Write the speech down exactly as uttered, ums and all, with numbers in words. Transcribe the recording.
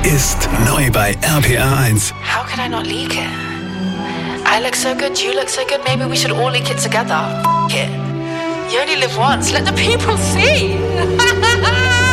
ist neu bei R P R eins. How could I not leak it? I look so good, you look so good, maybe we should all leak it together. F*** it. You only live once, let the people see.